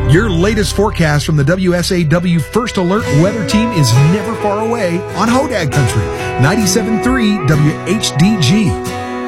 Your latest forecast from the WSAW First Alert Weather Team is never far away on Hodag Country, 97.3 WHDG.